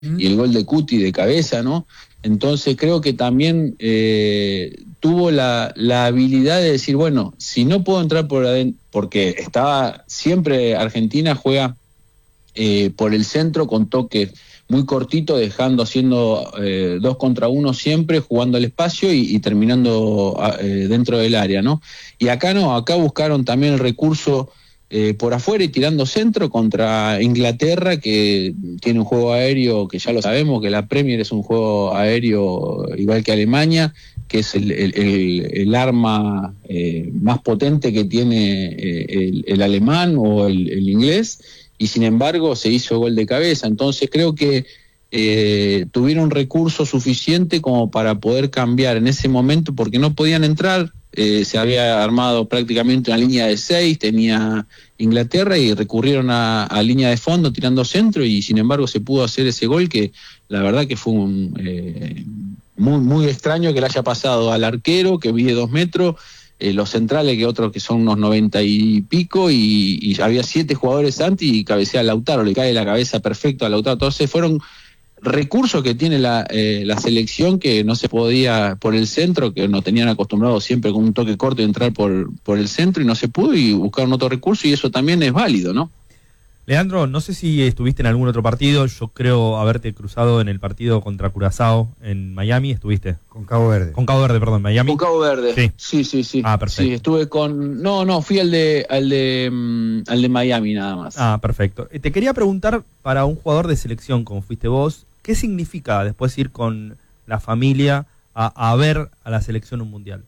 y el gol de Cuti de cabeza, ¿no? Entonces creo que también tuvo la habilidad de decir, bueno, si no puedo entrar por adentro, porque estaba siempre Argentina juega por el centro con toques muy cortitos, haciendo 2 contra 1 siempre, jugando al espacio y terminando dentro del área, ¿no? Y acá no, acá buscaron también el recurso por afuera y tirando centro contra Inglaterra, que tiene un juego aéreo que ya lo sabemos, que la Premier es un juego aéreo igual que Alemania, que es el arma más potente que tiene el alemán o el inglés, y sin embargo se hizo gol de cabeza. Entonces creo que tuvieron recurso suficiente como para poder cambiar en ese momento, porque no podían entrar. Se había armado prácticamente una línea de 6, tenía Inglaterra, y recurrieron a línea de fondo tirando centro, y sin embargo se pudo hacer ese gol, que la verdad que fue muy extraño que le haya pasado al arquero, que mide 2 metros, los centrales, que otros que son unos 90 y pico, y había 7 jugadores antes, y cabecea a Lautaro, le cae la cabeza perfecto a Lautaro. Entonces fueron recursos que tiene la selección, que no se podía por el centro, que nos tenían acostumbrados siempre con un toque corto de entrar por el centro, y no se pudo, y buscaron otro recurso, y eso también es válido, ¿no? Leandro, no sé si estuviste en algún otro partido. Yo creo haberte cruzado en el partido contra Curazao en Miami. ¿Estuviste? Con Cabo Verde. Con Cabo Verde, perdón, Miami. Con Cabo Verde. Sí. Ah, perfecto. Sí, estuve con... No, fui al de Miami nada más. Ah, perfecto. Te quería preguntar, para un jugador de selección como fuiste vos, ¿qué significa después ir con la familia a ver a la selección un mundial?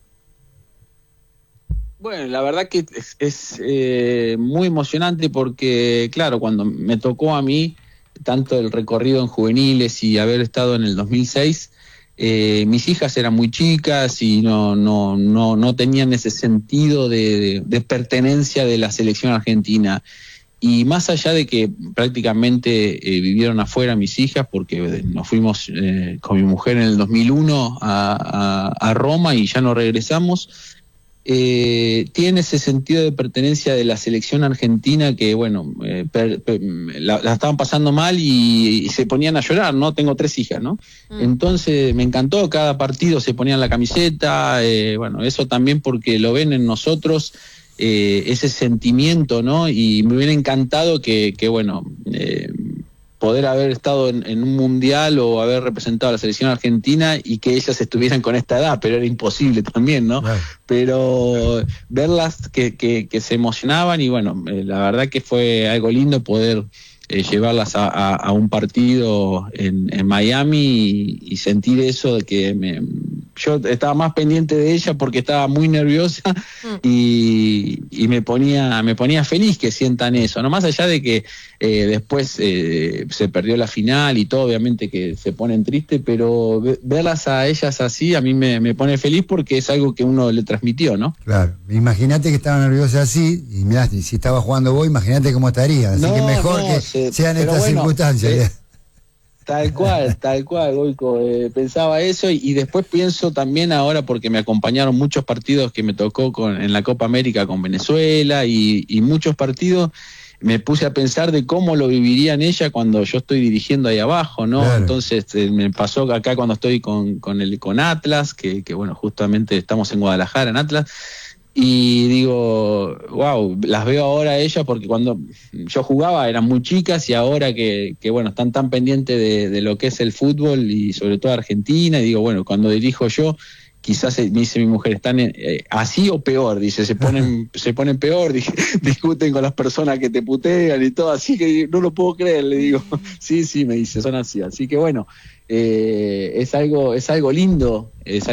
Bueno, la verdad que es muy emocionante, porque, claro, cuando me tocó a mí, tanto el recorrido en juveniles y haber estado en el 2006, mis hijas eran muy chicas y no tenían ese sentido de pertenencia de la selección argentina. Y más allá de que prácticamente vivieron afuera mis hijas, porque nos fuimos con mi mujer en el 2001 a Roma y ya no regresamos, tiene ese sentido de pertenencia de la selección argentina, que bueno, la estaban pasando mal y se ponían a llorar, ¿no? Tengo 3 hijas, ¿no? Entonces me encantó, cada partido se ponían la camiseta, bueno, eso también porque lo ven en nosotros, ese sentimiento, ¿no? Y me hubiera encantado que bueno, poder haber estado en un mundial o haber representado a la selección argentina y que ellas estuvieran con esta edad, pero era imposible también, ¿no? Claro. Pero verlas que se emocionaban, y bueno, la verdad que fue algo lindo poder llevarlas a un partido en Miami y sentir eso de que yo estaba más pendiente de ella porque estaba muy nerviosa y me ponía feliz que sientan eso, no más allá de que después se perdió la final y todo, obviamente que se ponen tristes, pero verlas a ellas así a mí me pone feliz, porque es algo que uno le transmitió, ¿no? Claro, imagínate que estaba nerviosa así, y mirá, si estaba jugando vos, imagínate cómo estaría, así que mejor que sean estas circunstancias. Tal cual, Goico, pensaba eso, y después pienso también ahora, porque me acompañaron muchos partidos que me tocó en la Copa América con Venezuela, y muchos partidos, me puse a pensar de cómo lo vivirían ella cuando yo estoy dirigiendo ahí abajo, ¿no? Claro. Entonces me pasó acá cuando estoy con Atlas, que bueno, justamente estamos en Guadalajara, en Atlas, y digo, wow, las veo ahora a ellas, porque cuando yo jugaba eran muy chicas, y ahora que bueno, están tan pendientes de lo que es el fútbol y sobre todo Argentina, y digo, bueno, cuando dirijo yo, quizás me dice mi mujer, están así o peor, dice, se ponen peor, discuten con las personas que te putean y todo, así que no lo puedo creer, le digo. Sí, me dice, son así que bueno, es algo lindo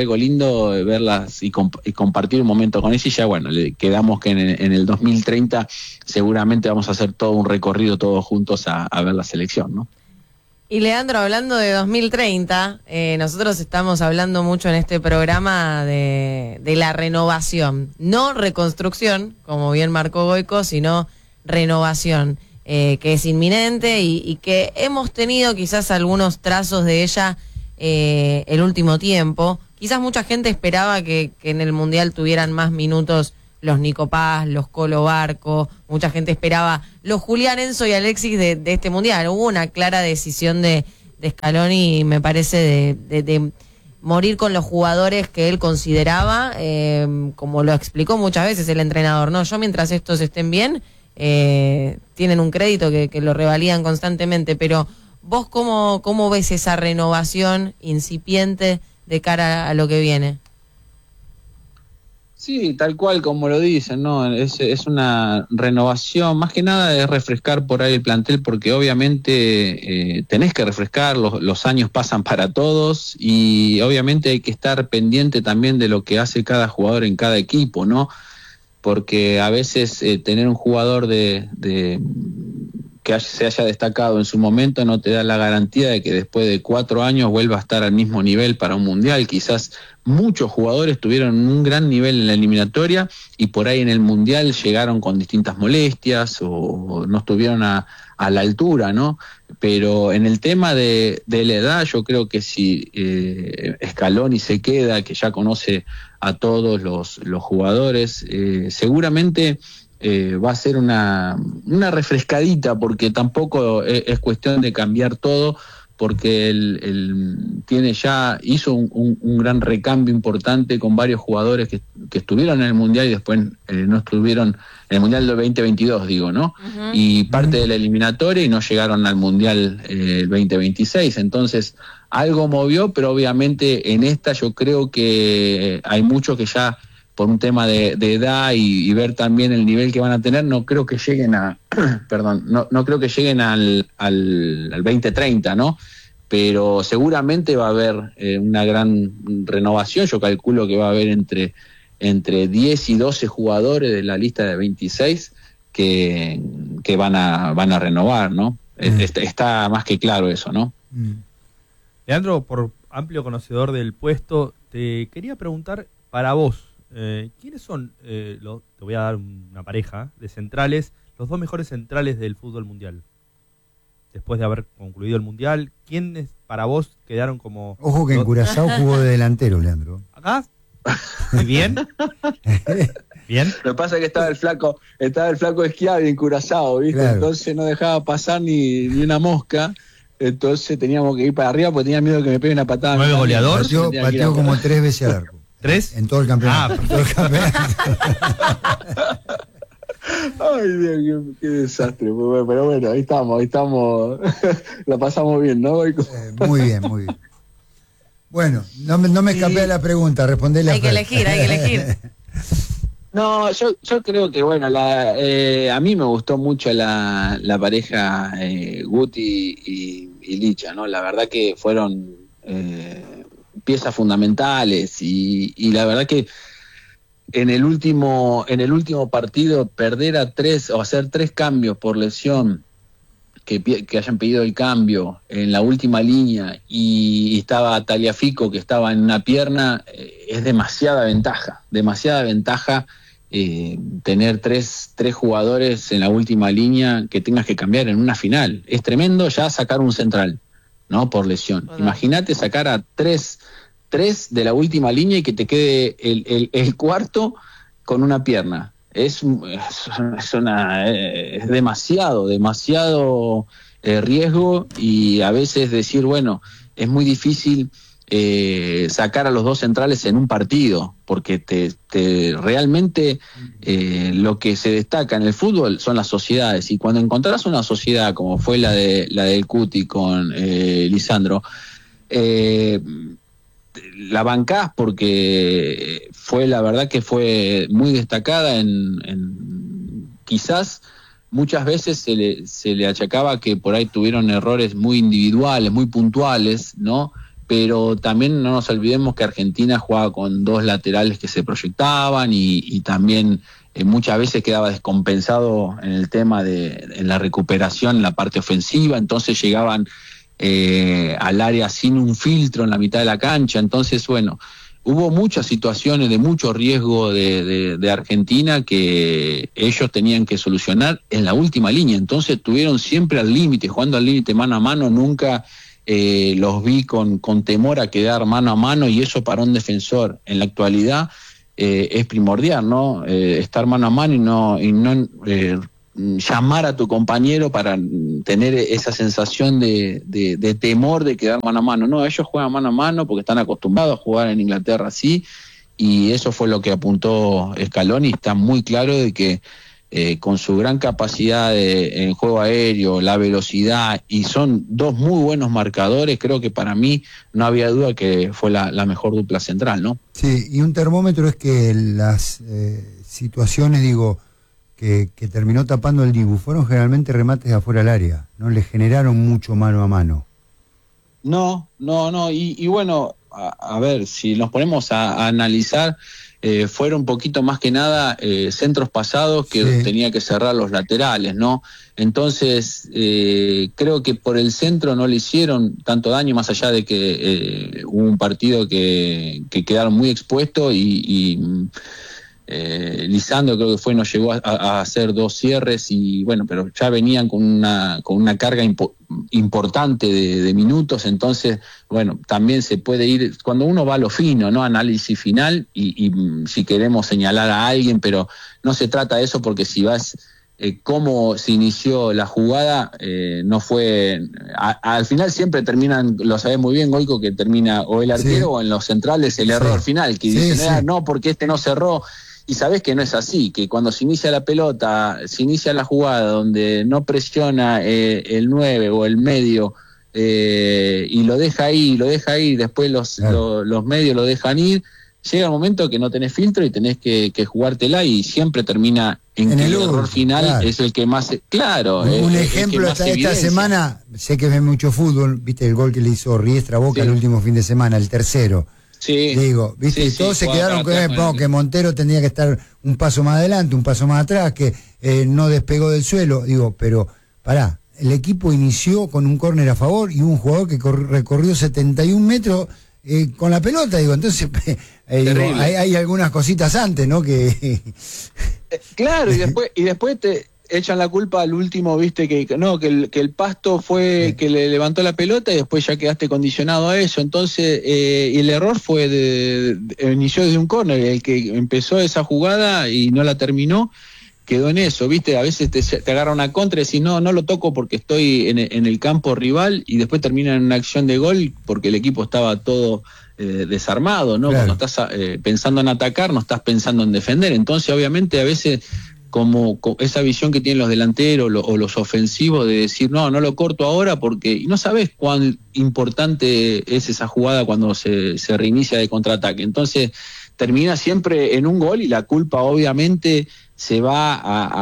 verlas y compartir un momento con ella, y ya bueno, quedamos que en el 2030 seguramente vamos a hacer todo un recorrido todos juntos a ver la selección, ¿no? Y Leandro, hablando de 2030, nosotros estamos hablando mucho en este programa de la renovación, no reconstrucción, como bien marcó Goico, sino renovación, que es inminente y que hemos tenido quizás algunos trazos de ella el último tiempo. Quizás mucha gente esperaba que en el Mundial tuvieran más minutos los Nico Paz, los Colo Barco, mucha gente esperaba los Julián Enzo y Alexis de este Mundial. Hubo una clara decisión de Scaloni, me parece, de morir con los jugadores que él consideraba, como lo explicó muchas veces el entrenador, ¿no? Yo mientras estos estén bien, tienen un crédito que lo revalían constantemente, pero vos ¿cómo ves esa renovación incipiente de cara a lo que viene? Sí, tal cual como lo dicen, ¿no? Es una renovación, más que nada es refrescar por ahí el plantel, porque obviamente tenés que refrescar, los años pasan para todos y obviamente hay que estar pendiente también de lo que hace cada jugador en cada equipo, ¿no? Porque a veces tener un jugador que se haya destacado en su momento no te da la garantía de que después de 4 años vuelva a estar al mismo nivel para un mundial. Quizás muchos jugadores tuvieron un gran nivel en la eliminatoria y por ahí en el mundial llegaron con distintas molestias o no estuvieron a la altura, ¿no? Pero en el tema de la edad, yo creo que si Scaloni se queda, que ya conoce a todos los jugadores, seguramente va a ser una refrescadita, porque tampoco es cuestión de cambiar todo, porque él hizo un gran recambio importante con varios jugadores que estuvieron en el Mundial y después no estuvieron en el Mundial del 2022, digo, ¿no? Uh-huh. Y parte de la eliminatoria y no llegaron al Mundial el 2026, entonces algo movió, pero obviamente en esta yo creo que hay muchos que ya por un tema de edad y ver también el nivel que van a tener, no creo que lleguen no creo que lleguen al 2030, ¿no? Pero seguramente va a haber una gran renovación. Yo calculo que va a haber entre 10 y 12 jugadores de la lista de 26 que van a renovar, ¿no? Está más que claro eso, ¿no? Leandro, por amplio conocedor del puesto, te quería preguntar para vos, ¿quiénes son, te voy a dar una pareja de centrales, los 2 mejores centrales del fútbol mundial? Después de haber concluido el mundial, ¿quiénes para vos quedaron como...? Ojo que en Curazao jugó de delantero, Leandro. ¿Acá? Muy bien. Bien. Lo que pasa es que estaba el flaco Schiavi en Curazao, ¿viste? Claro. Entonces no dejaba pasar ni una mosca. Entonces teníamos que ir para arriba porque tenía miedo de que me pegue una patada. ¿9 goleador? Pateó como 3 veces al arco. ¿3? En todo el campeonato. En todo el campeonato. Ay, Dios, qué desastre. Pero bueno, ahí estamos. La pasamos bien, ¿no? Muy bien. Bueno, no me escapé de la pregunta, respondele. Hay que elegir. No, yo creo que, bueno, a mí me gustó mucho la pareja Guti y Licha, ¿no? La verdad que fueron piezas fundamentales y la verdad que en el último partido perder a 3 o hacer 3 cambios por lesión, que hayan pedido el cambio en la última línea y estaba Tagliafico que estaba en una pierna, es demasiada ventaja tener tres jugadores en la última línea que tengas que cambiar en una final. Es tremendo ya sacar un central, ¿no? Por lesión. Bueno. Imagínate sacar a tres de la última línea y que te quede el cuarto con una pierna. Es demasiado riesgo, y a veces decir, bueno, es muy difícil sacar a los 2 centrales en un partido, porque realmente lo que se destaca en el fútbol son las sociedades, y cuando encontrás una sociedad como fue la del Cuti con Lisandro, la bancás porque la verdad que fue muy destacada quizás muchas veces se le achacaba que por ahí tuvieron errores muy individuales, muy puntuales, ¿no? Pero también no nos olvidemos que Argentina jugaba con 2 laterales que se proyectaban y también muchas veces quedaba descompensado en el tema en la recuperación, en la parte ofensiva, entonces llegaban al área sin un filtro en la mitad de la cancha. Entonces, bueno, hubo muchas situaciones de mucho riesgo de Argentina que ellos tenían que solucionar en la última línea, entonces estuvieron siempre al límite, jugando al límite mano a mano. Nunca los vi con temor a quedar mano a mano, y eso para un defensor en la actualidad es primordial, ¿no? Estar mano a mano y no llamar a tu compañero para tener esa sensación de temor de quedar mano a mano. No, ellos juegan mano a mano porque están acostumbrados a jugar en Inglaterra así, y eso fue lo que apuntó Scaloni. Está muy claro de que con su gran capacidad en juego aéreo, la velocidad, y son dos muy buenos marcadores, creo que para mí no había duda que fue la mejor dupla central, ¿no? Sí, y un termómetro es que las situaciones, que terminó tapando el Dibu, fueron generalmente remates de afuera del área, no le generaron mucho mano a mano. No, y bueno, a ver, si nos ponemos a analizar, fueron un poquito más que nada centros pasados que tenía que cerrar los laterales, ¿no? Entonces, creo que por el centro no le hicieron tanto daño, más allá de que hubo un partido que quedaron muy expuestos y Lisandro creo que nos llegó a hacer 2 cierres, y bueno, pero ya venían con una carga importante de minutos. Entonces, bueno, también se puede ir, cuando uno va a lo fino, ¿no? Análisis final, y si queremos señalar a alguien, pero no se trata de eso, porque si vas cómo se inició la jugada, no fue, al final siempre terminan, lo sabés muy bien, Goico, que termina o el arquero o en los centrales el error final, que dicen, no, porque este no cerró. Y sabés que no es así, que cuando se inicia la pelota, se inicia la jugada donde no presiona el 9 o el medio, y lo deja ahí, después los medios lo dejan ir, llega el momento que no tenés filtro y tenés que jugártela, y siempre termina en que el error final es el que más... Claro. Un ejemplo, esta semana, sé que ves mucho fútbol, viste el gol que le hizo Riestra Boca el último fin de semana, el tercero. Sí. Viste, todos se quedaron con que Montero tenía que estar un paso más adelante, un paso más atrás, que no despegó del suelo. Pero pará, el equipo inició con un córner a favor y un jugador que recorrió 71 metros con la pelota, entonces hay algunas cositas antes, ¿no? Claro, y después te echan la culpa al último, viste, que el Pasto fue que le levantó la pelota y después ya quedaste condicionado a eso. Entonces, el error inició desde un córner, el que empezó esa jugada y no la terminó, quedó en eso, viste. A veces te agarra una contra y decís, no lo toco porque estoy en el campo rival, y después termina en una acción de gol porque el equipo estaba todo desarmado, ¿no? Claro. Cuando estás pensando en atacar, no estás pensando en defender. Entonces, obviamente, a veces, como esa visión que tienen los delanteros o los ofensivos de decir, no lo corto ahora porque... Y no sabes cuán importante es esa jugada cuando se reinicia de contraataque. Entonces termina siempre en un gol, y la culpa obviamente se va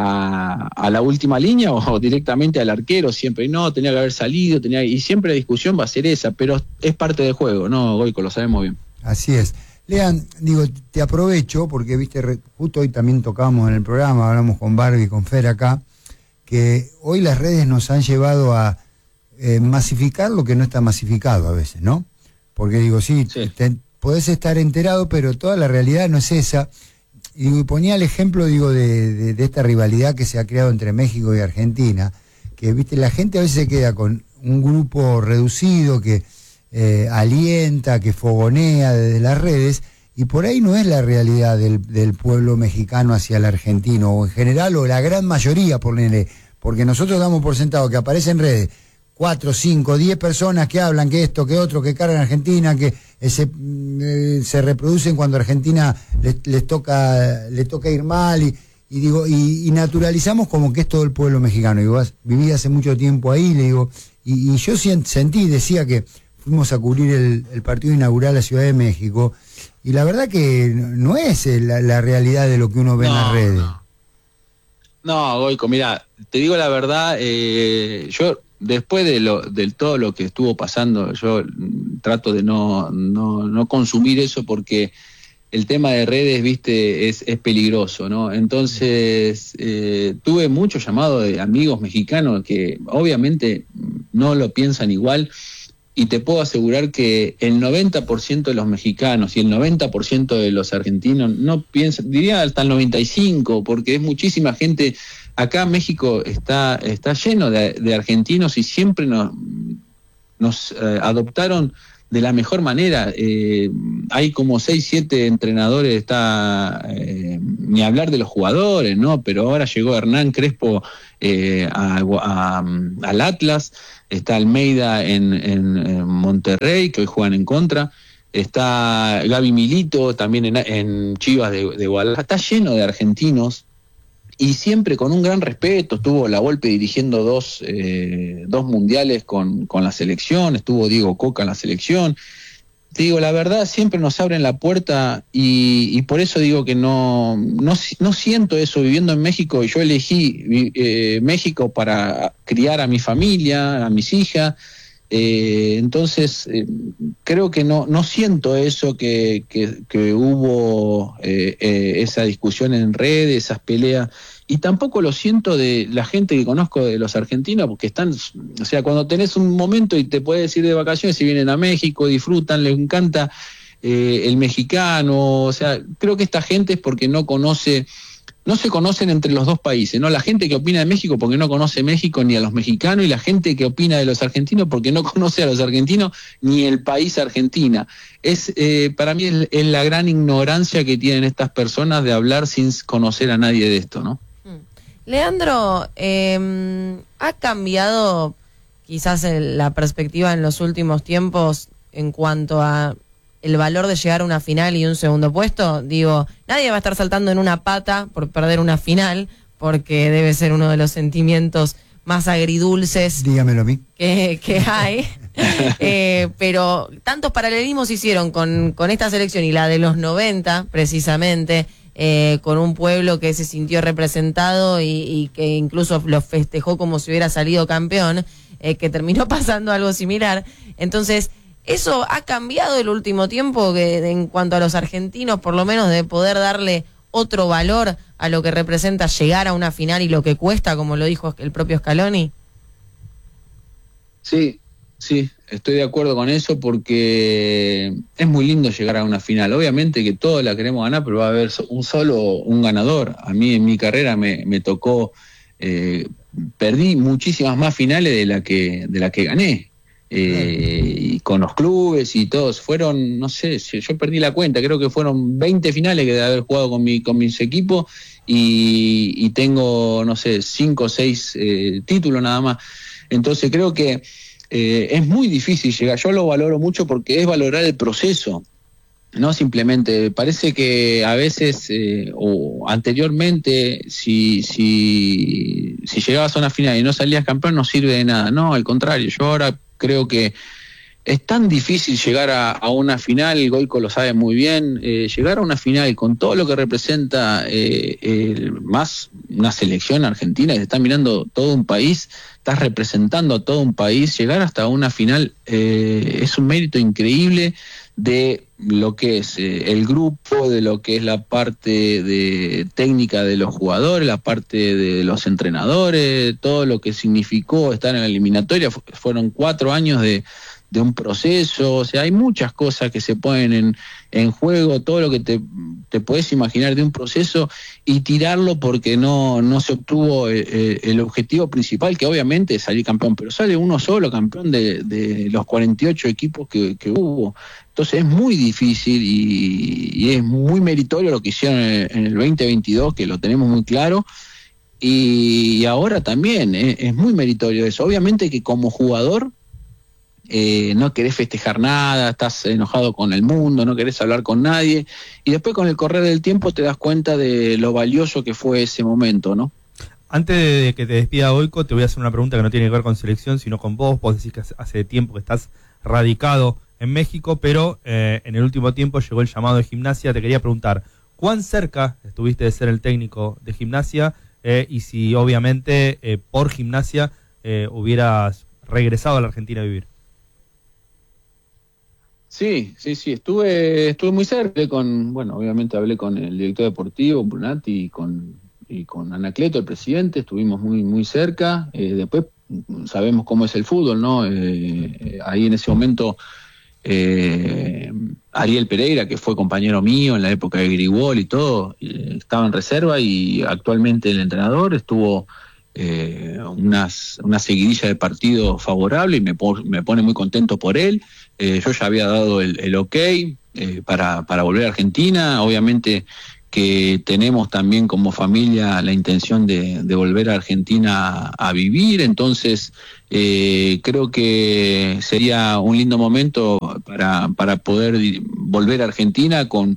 a la última línea o directamente al arquero siempre. Y no, tenía que haber salido, y siempre la discusión va a ser esa, pero es parte del juego, ¿no, Goico? Lo sabemos bien. Así es. Lean, te aprovecho porque, viste, justo hoy también tocábamos en el programa, hablamos con Barbie y con Fer acá, que hoy las redes nos han llevado a masificar lo que no está masificado a veces, ¿no? Porque podés estar enterado, pero toda la realidad no es esa. Y ponía el ejemplo, de esta rivalidad que se ha creado entre México y Argentina, que, viste, la gente a veces se queda con un grupo reducido que... alienta, que fogonea desde las redes, y por ahí no es la realidad del pueblo mexicano hacia el argentino, o en general, o la gran mayoría, porque nosotros damos por sentado que aparecen en redes 4, 5, 10 personas que hablan que esto, que otro, que cargan a Argentina, que se reproducen cuando a Argentina le toca ir mal, y naturalizamos como que es todo el pueblo mexicano. Viví hace mucho tiempo ahí, y yo decía que fuimos a cubrir el partido inaugural a la Ciudad de México, y la verdad que no es la realidad de lo que uno ve en las redes. No, Goico, mira, te digo la verdad, yo después de todo lo que estuvo pasando, yo trato de no consumir eso, porque el tema de redes, viste, es peligroso, ¿no? Entonces, tuve muchos llamados de amigos mexicanos que obviamente no lo piensan igual, y te puedo asegurar que el 90% de los mexicanos y el 90% de los argentinos no piensan, diría hasta el 95%, porque es muchísima gente. Acá México está lleno de argentinos, y siempre nos adoptaron de la mejor manera. Hay como 6, 7 entrenadores, ni hablar de los jugadores, ¿no? Pero ahora llegó Hernán Crespo al Atlas, está Almeida en Monterrey, que hoy juegan en contra, está Gaby Milito también en Chivas de Guadalajara. Está lleno de argentinos y siempre con un gran respeto. Estuvo La Volpe dirigiendo dos mundiales con la selección, estuvo Diego Coca en la selección. Te digo, la verdad, siempre nos abren la puerta y por eso digo que no siento eso viviendo en México. Yo elegí México para criar a mi familia, a mis hijas. Entonces creo que no siento eso que hubo esa discusión en redes, esas peleas, y tampoco lo siento de la gente que conozco de los argentinos, porque están, o sea, cuando tenés un momento y te puedes ir de vacaciones, si vienen a México, disfrutan, les encanta el mexicano. O sea, creo que esta gente es porque no se conocen entre los dos países, ¿no? La gente que opina de México porque no conoce México ni a los mexicanos, y la gente que opina de los argentinos porque no conoce a los argentinos ni el país Argentina. Para mí es la gran ignorancia que tienen estas personas de hablar sin conocer a nadie de esto, ¿no? Leandro, ¿ha cambiado quizás la perspectiva en los últimos tiempos en cuanto a el valor de llegar a una final y un segundo puesto? Digo, nadie va a estar saltando en una pata por perder una final, porque debe ser uno de los sentimientos más agridulces, dígamelo a mí, que hay. Pero tantos paralelismos se hicieron con esta selección y la de los 90, precisamente, con un pueblo que se sintió representado y que incluso lo festejó como si hubiera salido campeón, que terminó pasando algo similar. Entonces, ¿eso ha cambiado el último tiempo en cuanto a los argentinos, por lo menos, de poder darle otro valor a lo que representa llegar a una final y lo que cuesta, como lo dijo el propio Scaloni? Sí, estoy de acuerdo con eso, porque es muy lindo llegar a una final. Obviamente que todos la queremos ganar, pero va a haber un ganador. A mí en mi carrera me tocó, perdí muchísimas más finales de la que gané. Y con los clubes y todos, fueron, no sé, yo perdí la cuenta, creo que fueron 20 finales que de haber jugado con mis equipos, y tengo, no sé, 5 o 6 títulos nada más. Entonces creo que es muy difícil llegar. Yo lo valoro mucho porque es valorar el proceso, no simplemente. Parece que a veces o anteriormente, si llegabas a una final y no salías campeón, no sirve de nada. No, al contrario, yo ahora creo que es tan difícil llegar a una final, Goico lo sabe muy bien, llegar a una final con todo lo que representa, más una selección argentina que está mirando todo un país, estás representando a todo un país, llegar hasta una final es un mérito increíble de lo que es el grupo, de lo que es la parte de técnica de los jugadores, la parte de los entrenadores, todo lo que significó estar en la eliminatoria. Fueron 4 años de un proceso. O sea, hay muchas cosas que se ponen en juego, todo lo que te puedes imaginar de un proceso, y tirarlo porque no se obtuvo el objetivo principal, que obviamente es salir campeón, pero sale uno solo campeón de los 48 equipos que hubo. Entonces es muy difícil y es muy meritorio lo que hicieron en el 2022, que lo tenemos muy claro, y ahora también es muy meritorio eso. Obviamente que como jugador no querés festejar nada, estás enojado con el mundo, no querés hablar con nadie, y después con el correr del tiempo te das cuenta de lo valioso que fue ese momento, ¿no? Antes de que te despida, Goico, te voy a hacer una pregunta que no tiene que ver con selección, sino con vos. Vos decís que hace tiempo que estás radicado en México, pero en el último tiempo llegó el llamado de Gimnasia. Te quería preguntar, ¿cuán cerca estuviste de ser el técnico de Gimnasia? Y si obviamente por Gimnasia hubieras regresado a la Argentina a vivir. Sí, estuve muy cerca obviamente hablé con el director deportivo, Brunati, y con Anacleto, el presidente, estuvimos muy cerca. Después sabemos cómo es el fútbol, ¿no? Ahí en ese momento Ariel Pereira, que fue compañero mío en la época de Grigol y todo, estaba en reserva, y actualmente el entrenador estuvo una seguidilla de partidos favorable y me pone muy contento por él. Yo ya había dado el ok para volver a Argentina. Obviamente que tenemos también como familia la intención de volver a Argentina a vivir, entonces creo que sería un lindo momento para poder volver a Argentina con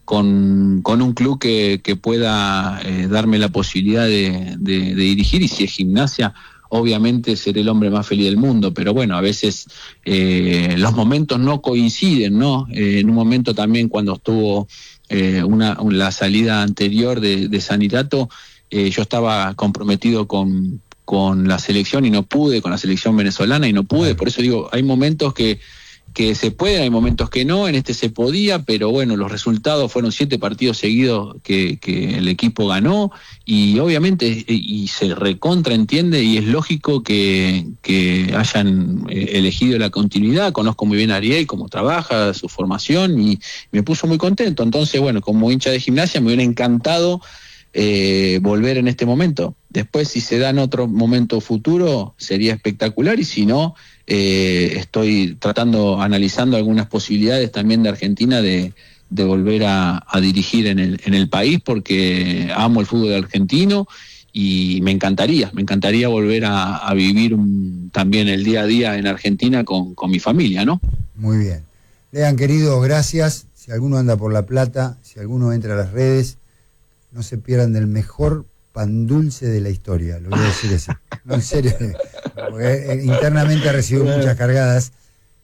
un club que pueda darme la posibilidad de dirigir, y si es Gimnasia, obviamente seré el hombre más feliz del mundo, pero bueno, a veces los momentos no coinciden, ¿no? En un momento también cuando estuvo la salida anterior de Sanirato, yo estaba comprometido con la selección y no pude, con la selección venezolana y no pude, por eso digo, hay momentos que se puede, hay momentos que no, en este se podía, pero bueno, los resultados fueron 7 partidos seguidos que el equipo ganó, y obviamente y se recontraentiende y es lógico que hayan elegido la continuidad. Conozco muy bien a Ariel, cómo trabaja, su formación, y me puso muy contento. Entonces, bueno, como hincha de Gimnasia me hubiera encantado volver en este momento. Después, si se da en otro momento futuro, sería espectacular, y si no, estoy analizando algunas posibilidades también de Argentina de volver a dirigir en el país, porque amo el fútbol argentino y me encantaría volver a vivir también el día a día en Argentina con mi familia, ¿no? Muy bien. Lean, querido, gracias. Si alguno anda por La Plata, si alguno entra a las redes, no se pierdan del mejor pan dulce de la historia, lo voy a decir así. No, en serio, porque internamente ha recibido muchas cargadas,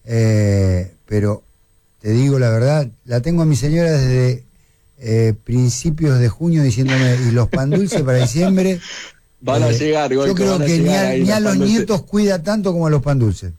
pero te digo la verdad, la tengo a mi señora desde principios de junio diciéndome, y los pan dulces para diciembre van a llegar, Goico, yo creo que ni a los nietos cuida tanto como a los pan dulces.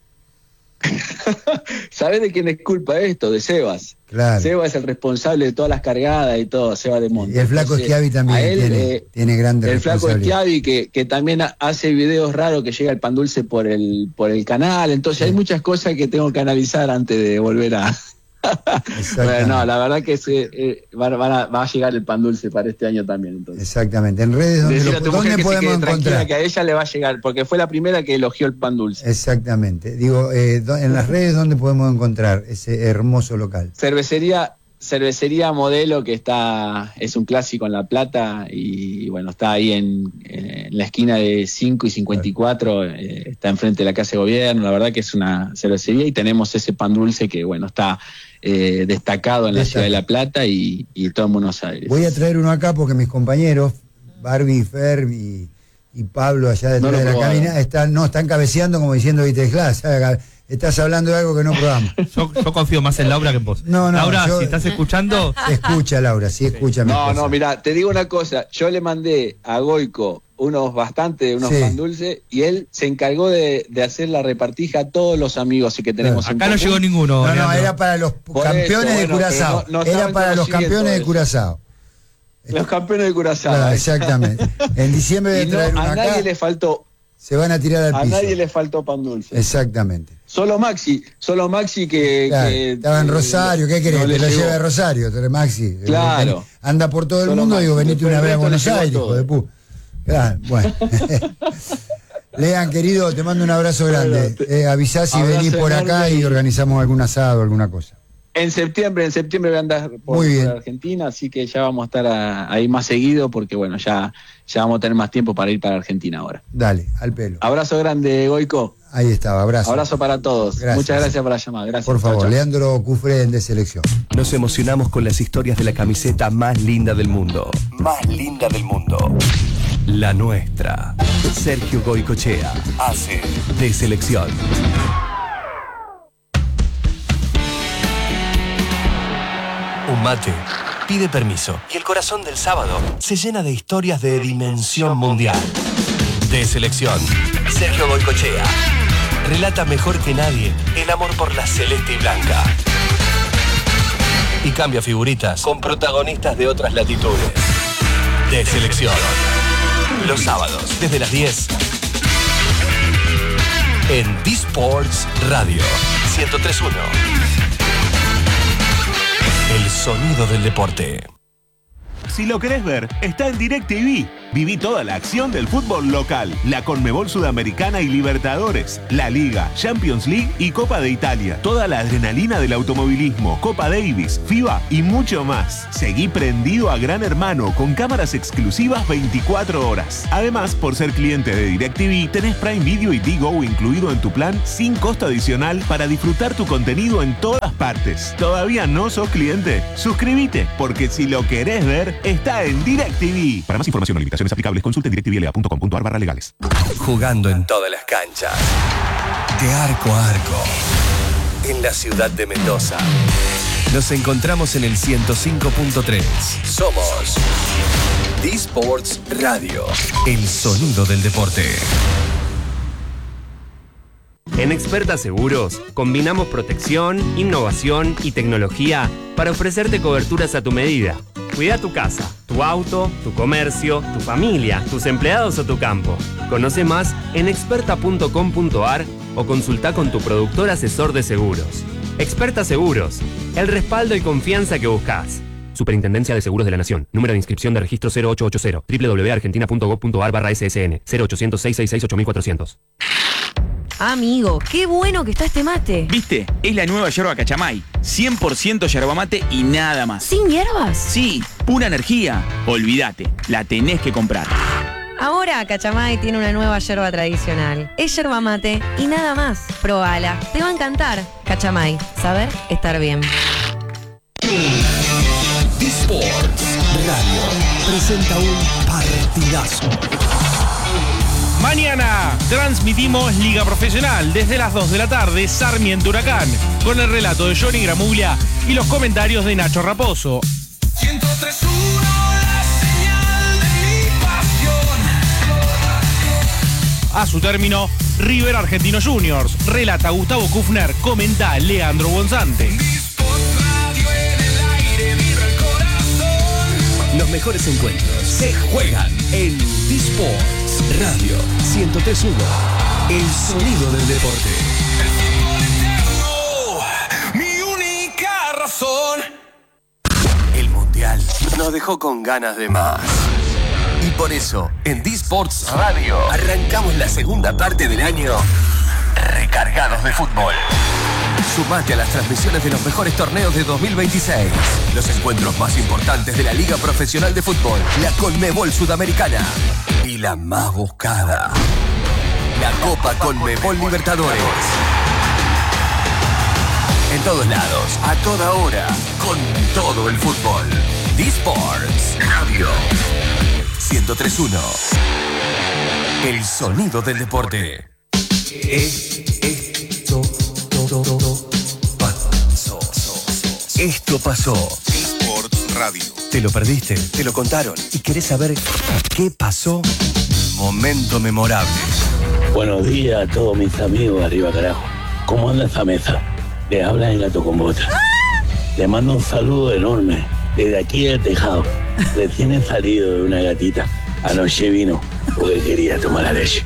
¿Sabés de quién es culpa esto? De Sebas. Claro. Sebas es el responsable de todas las cargadas y todo, Sebas de Monte. Y el flaco Schiavi también tiene grandes responsabilidades. El flaco Schiavi que también hace videos raros que llega el pan dulce por el canal, entonces hay muchas cosas que tengo que analizar antes de volver a... Bueno, no, la verdad que va a llegar el pan dulce para este año también, entonces. Exactamente. En redes, ¿dónde podemos encontrar? Que a ella le va a llegar, porque fue la primera que elogió el pan dulce. Exactamente. Digo, en las redes, ¿dónde podemos encontrar ese hermoso local? Cervecería Modelo, que es un clásico en La Plata, y bueno, está ahí en la esquina de 5 y 54, está enfrente de la Casa de Gobierno. La verdad que es una cervecería, y tenemos ese pan dulce que bueno, está destacado en la ciudad de La Plata y todo en Buenos Aires. Voy a traer uno acá porque mis compañeros, Barbie, Fer y Pablo, allá detrás de la cabina, están cabeceando como diciendo, viste, estás hablando de algo que no probamos. Yo confío más en Laura que en vos. No, Laura, si estás escuchando... Escucha, Laura, sí escucha. No, mira, te digo una cosa. Yo le mandé a Goico unos pan dulces, y él se encargó de hacer la repartija a todos los amigos que tenemos en acá común. No llegó ninguno. No, era para los campeones de Curazao. Era para los campeones de Curazao. Los campeones de Curazao. Claro, exactamente. En diciembre de traer una acá. A nadie le faltó. Se van a tirar al piso. A nadie le faltó pan dulce. Exactamente. Solo Maxi que... Claro, que estaba en Rosario, ¿qué querés? Te lo lleve a Rosario, Maxi. Claro. Anda por todo el mundo, Maxi. digo, venite una vez a Buenos Aires, hijo de puta. Claro, bueno. Lean, querido, te mando un abrazo grande. Avisá si venís por acá y organizamos algún asado, alguna cosa. En septiembre voy a andar por Argentina, así que ya vamos a estar ahí más seguido, porque bueno, ya vamos a tener más tiempo para ir para Argentina ahora. Dale, al pelo. Abrazo grande, Goico. Ahí estaba, abrazo. Abrazo para todos. Gracias. Muchas gracias por la llamada. Gracias. Por favor, chau. Leandro Cufrén de Selección. Nos emocionamos con las historias de la camiseta más linda del mundo. Más linda del mundo. La nuestra. Sergio Goicoechea hace de Selección. Un mate pide permiso y el corazón del sábado se llena de historias de dimensión mundial. De Selección, Sergio Goicoechea relata mejor que nadie el amor por la celeste y blanca. Y cambia figuritas con protagonistas de otras latitudes. De Selección, los sábados desde las 10 en D-Sports Radio 103.1. El sonido del deporte. Si lo querés ver, está en DirecTV. Viví toda la acción del fútbol local, la Conmebol Sudamericana y Libertadores, la Liga, Champions League y Copa de Italia. Toda la adrenalina del automovilismo, Copa Davis, FIBA y mucho más. Seguí prendido a Gran Hermano con cámaras exclusivas 24 horas. Además, por ser cliente de DirecTV, tenés Prime Video y Tigo incluido en tu plan sin costo adicional para disfrutar tu contenido en todas partes. ¿Todavía no sos cliente? Suscríbete, porque si lo querés ver, está en DirecTV. Para más información o limitaciones aplicables, consulten directvla.com.ar/legales. Jugando en todas las canchas, de arco a arco, en la ciudad de Mendoza. Nos encontramos en el 105.3. Somos D-Sports Radio, el sonido del deporte. En Experta Seguros, combinamos protección, innovación y tecnología para ofrecerte coberturas a tu medida. Cuida tu casa, tu auto, tu comercio, tu familia, tus empleados o tu campo. Conoce más en experta.com.ar o consulta con tu productor asesor de seguros. Experta Seguros, el respaldo y confianza que buscas. Superintendencia de Seguros de la Nación. Número de inscripción de registro 0880 www.argentina.gov.ar/ssn 0800-666-8400. Amigo, qué bueno que está este mate. ¿Viste? Es la nueva yerba Cachamay. 100% yerba mate y nada más. ¿Sin hierbas? Sí, pura energía. Olvídate, la tenés que comprar. Ahora Cachamay tiene una nueva yerba tradicional. Es yerba mate y nada más. Probala, te va a encantar. Cachamay, saber estar bien. D-Sports Radio presenta un partidazo. Mañana transmitimos Liga Profesional desde las 2 de la tarde, Sarmiento Huracán, con el relato de Johnny Gramuglia y los comentarios de Nacho Raposo. 103.1, la señal de mi pasión. A su término, River Argentino Juniors, relata Gustavo Kufner, comenta Leandro Bonzante. Los mejores encuentros se juegan en D-Sports Radio 103.1, el sonido del deporte. Mi única razón. El Mundial nos dejó con ganas de más. Y por eso, en D-Sports Radio, arrancamos la segunda parte del año recargados de fútbol. Sumate a las transmisiones de los mejores torneos de 2026. Los encuentros más importantes de la Liga Profesional de Fútbol, la Conmebol Sudamericana y la más buscada, la Copa Conmebol Libertadores. En todos lados, a toda hora, con todo el fútbol. D-Sports Radio 103.1, el sonido del deporte. Esto pasó. D-Sports Radio. ¿Te lo perdiste? ¿Te lo contaron? ¿Y querés saber qué pasó? Momento memorable. Buenos días a todos mis amigos arriba, carajo. ¿Cómo anda esa mesa? Les habla el Gato con Bota. Le mando un saludo enorme desde aquí del tejado. Recién he salido de una gatita. Anoche vino porque quería tomar la leche.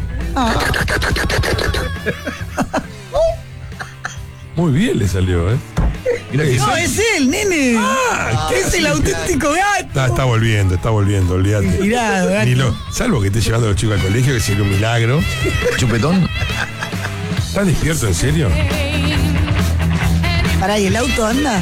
Muy bien le salió, ¿eh? Mirá que no, es él, nene. Es el auténtico gato. Está volviendo, olvídate. Mirá, gato. Salvo que esté llevando a los chicos al colegio, que sería un milagro. ¿Chupetón? ¿Estás despierto, en serio? Pará, ¿y el auto anda?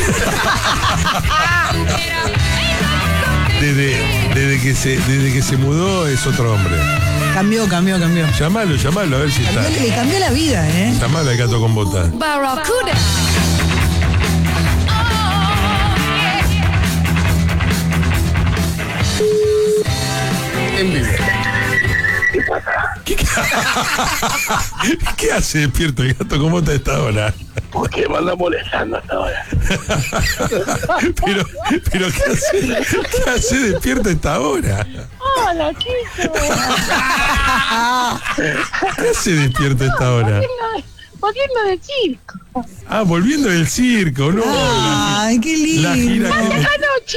Desde que se mudó es otro hombre. Cambió. Llamalo, a ver si está. Le cambió la vida, ¿eh? Llamalo al Gato con Bota. Barracuda. En vivo. ¿Qué hace despierto el Gato con Bota a esta hora? Porque me anda molestando hasta ahora. pero ¿qué hace despierto a esta hora? Hola, chicos. ¿Qué hace despierto a esta hora? Volviendo del circo. Ah, volviendo del circo, ¿no? Ay, qué lindo. La gira Anoche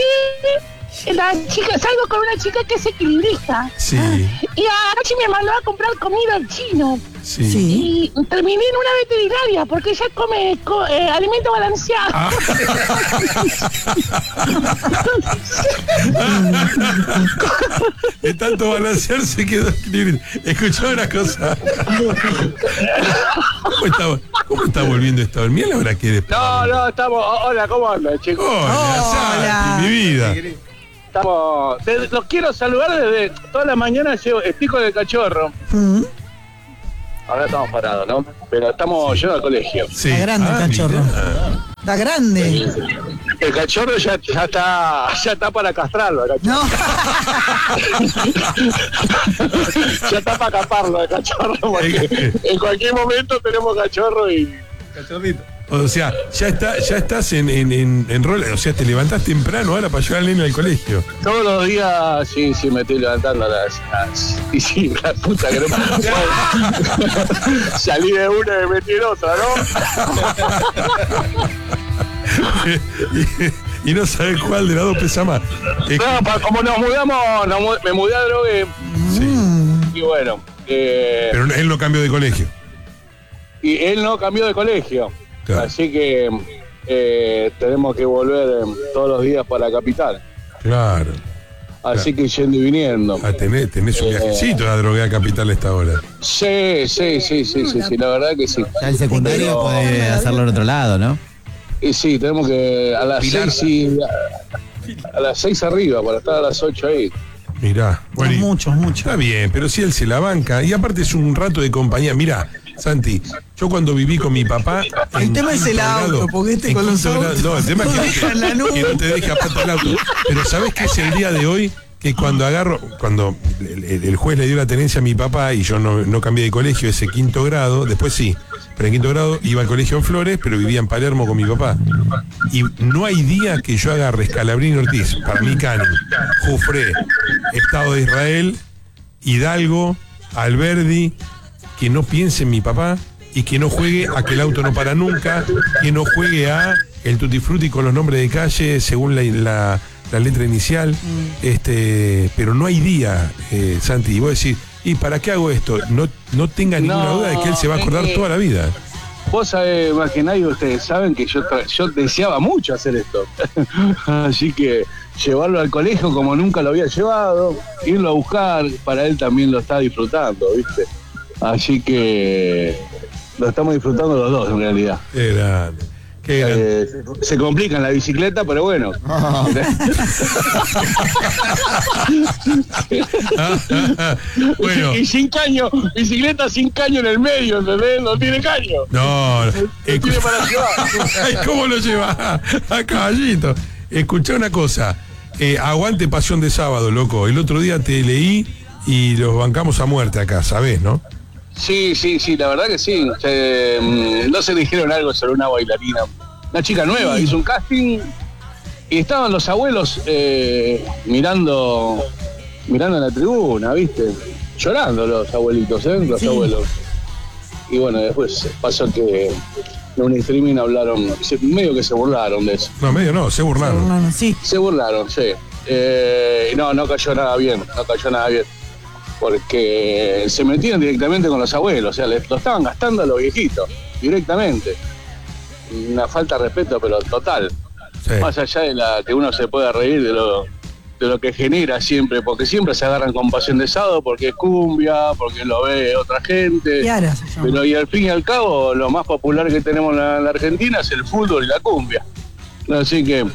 salgo con una chica que es equilibrista. Sí. Y anoche me mandó a comprar comida al chino. Y terminé en una veterinaria porque ella come alimento balanceado. De tanto balancear se quedó equilibrado. Escuchá una cosa. ¿Cómo está volviendo esta dormida? La hora que después. No, estamos. Hola, ¿cómo andan, chicos? Hola, Santi, mi vida. Estamos. Los quiero saludar desde toda la mañana. Estoy con el cachorro. Ahora estamos parados, ¿no? Pero estamos yendo al colegio. Sí. Está grande el cachorro. Está grande. El cachorro ya está para castrarlo. No. Ya está para caparlo el cachorro. Porque en cualquier momento tenemos cachorro y. Cachorrito. O sea, ya estás en rol, o sea, te levantás temprano ahora para llevar al nene al colegio. Todos los días, sí, me estoy levantando a las y sí, la puta que no. Salí de una y me metí en otra, ¿no? y no sabes cuál de las dos pesa más. No, como nos mudamos, me mudé a Drogué. Sí. Y bueno. Pero él no cambió de colegio. Y él no cambió de colegio. Claro. Así que tenemos que volver todos los días para la capital. Claro. Así que yendo y viniendo. Tenés un viajecito a Drogué a capital a esta hora. Sí, la verdad que sí. Ya el secundario puede hacerlo en otro lado, ¿no? Y sí, tenemos que a las 6 a las 6 arriba para estar a las 8 ahí. Mirá, bueno, mucho. Está bien, pero si él se la banca, y aparte es un rato de compañía. Mirá, Santi, yo cuando viví con mi papá. El tema es el auto, porque con los autos. No, el tema es que no te deje aparte el auto. Pero ¿sabés qué es el día de hoy? Que cuando el juez le dio la tenencia a mi papá y yo no cambié de colegio, ese quinto grado, después sí, pero en quinto grado iba al colegio en Flores, pero vivía en Palermo con mi papá. Y no hay día que yo agarre Scalabrini Ortiz, para mí Canning, Jufré, Estado de Israel, Hidalgo, Alberdi, que no piense en mi papá y que no juegue a que el auto no para nunca, que no juegue a el Tutti Frutti con los nombres de calle según la letra inicial, pero no hay día, Santi, y vos decís, ¿y para qué hago esto? No tenga ninguna duda de que él se va a acordar toda la vida. Vos sabés, más que nadie, ustedes saben que yo deseaba mucho hacer esto. Así que llevarlo al colegio como nunca lo había llevado, irlo a buscar, para él también lo está disfrutando, ¿viste? Así que lo estamos disfrutando los dos en realidad. Se complica en la bicicleta, pero bueno. Bueno. Y sin caño, bicicleta sin caño en el medio, ¿entendés? No tiene caño. No tiene para llevar. ¿Cómo lo lleva? A caballito. Escuchá una cosa. Aguante Pasión de Sábado, loco. El otro día te leí y los bancamos a muerte acá, ¿sabés, no? Sí, la verdad que sí. No se dijeron algo sobre una bailarina. Una chica nueva, hizo un casting y estaban los abuelos mirando en la tribuna, ¿viste? Llorando los abuelitos, los abuelos. Y bueno, después pasó que en un streaming hablaron, medio que se burlaron de eso. No, medio no, se burlaron. Se burlaron, sí. No cayó nada bien, porque se metían directamente con los abuelos, o sea, lo estaban gastando a los viejitos, directamente. Una falta de respeto, pero total. Sí. Más allá de que uno se pueda reír de lo que genera siempre, porque siempre se agarran con Pasión de Sábado, porque es cumbia, porque lo ve otra gente. Pero y al fin y al cabo, lo más popular que tenemos en la Argentina es el fútbol y la cumbia. Así que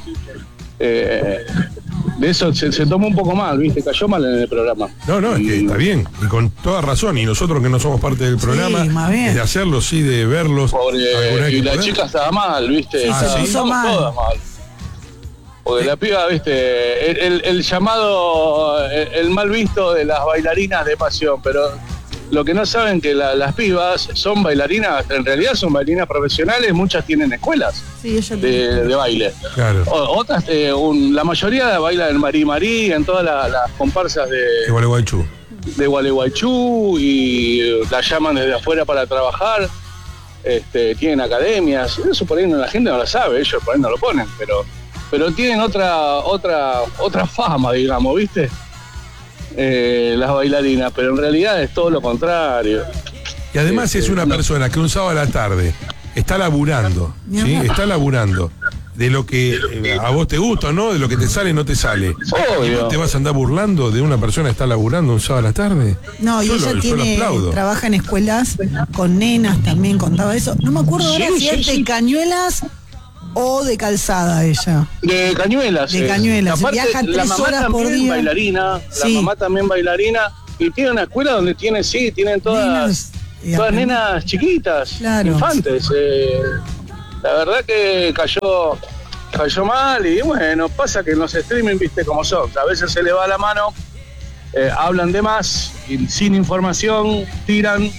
de eso se tomó un poco mal, ¿viste? Cayó mal en el programa. No, es que está bien, y con toda razón, y nosotros que no somos parte del programa, de hacerlo, sí, de verlos. Y la chica estaba mal, ¿viste? Todas mal. Porque la piba, ¿viste? El llamado, el mal visto de las bailarinas de Pasión, pero lo que no saben que las pibas son bailarinas, en realidad son bailarinas profesionales, muchas tienen escuelas de baile. Claro. Otras, la mayoría bailan en Marí, en todas las comparsas de Gualeguaychú. De Gualeguaychú, y la llaman desde afuera para trabajar. Tienen academias, eso por ahí la gente no lo sabe, ellos por ahí no lo ponen, pero tienen otra fama, digamos, ¿viste? Las bailarinas, pero en realidad es todo lo contrario. Y además es una persona que un sábado a la tarde está laburando, ¿sí? Está laburando de lo que a vos te gusta, ¿no? De lo que te sale, no te sale. ¿Y no te vas a andar burlando de una persona que está laburando un sábado a la tarde? No, y ella trabaja en escuelas con nenas también, contaba eso. No me acuerdo ahora si es de Cañuelas o de Calzada ella. De Cañuelas. De Cañuelas. Aparte, viaja 3 horas por día. Bailarina, Sí. La mamá también bailarina. Y tiene una escuela donde tienen todas nenas chiquitas, Claro. infantes. La verdad que cayó mal y bueno, pasa que en los streaming, viste cómo son. A veces se le va la mano, hablan de más y sin información tiran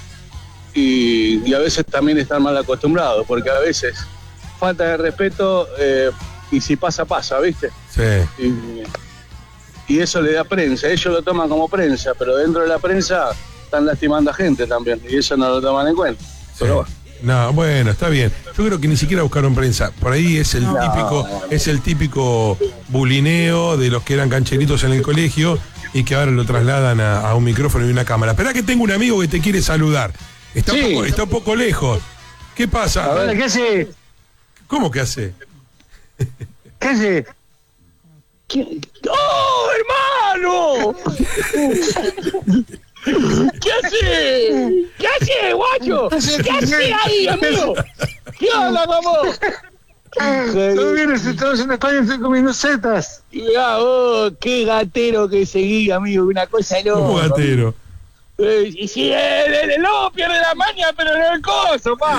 y a veces también están mal acostumbrados porque a veces falta de respeto y si pasa, ¿viste? Sí. Y eso le da prensa, ellos lo toman como prensa, pero dentro de la prensa están lastimando a gente también y eso no lo toman en cuenta. Pero bueno. No, bueno, está bien. Yo creo que ni siquiera buscaron prensa. Por ahí es el típico bulineo de los que eran cancheritos en el colegio y que ahora lo trasladan a un micrófono y una cámara. Esperá que tengo un amigo que te quiere saludar. Está un poco lejos. ¿Qué pasa? A ver, ¿qué hace? ¿Cómo que hace? ¿Qué hace? ¡Oh, hermano! ¿Qué hace? ¿Qué hace, guacho? ¿Qué hace ahí, amigo? ¿Qué onda, vamos? Todo bien, estamos en España, estoy comiendo setas. Mirá, qué gatero que seguí, amigo, una cosa loca. ¿Cómo gatero? Y si el lobo pierde la maña, pero no el coso, pa.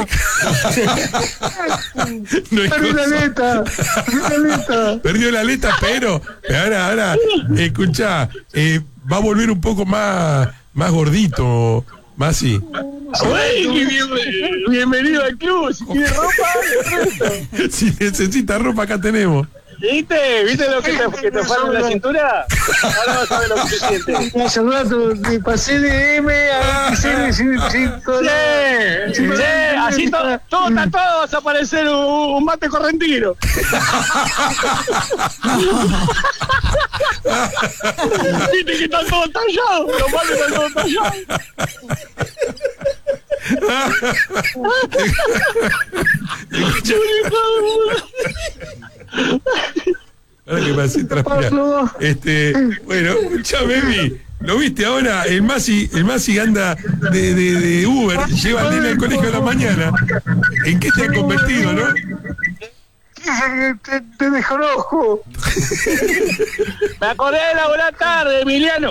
No hay Perdió la aleta. Perdió la aleta, pero ahora, escuchá, va a volver un poco más gordito, más así. Bienvenido al club. Si tiene ropa, si necesita ropa, acá tenemos. ¿Viste lo que te falta en la cintura? Ahora vas a ver lo que se siente. Me saludó mi pasé de M a así todo vas a parecer un mate correntino. Viste que están todos tallados, los mates están todos tallados. Ahora que me hace transpirar. Bueno, escuchá, baby. ¿Lo viste ahora? El Masi anda de Uber, lleva al nene al colegio a la mañana. ¿En qué te ha convertido, no? Te desconozco. Me acordé de laburar tarde, Emiliano.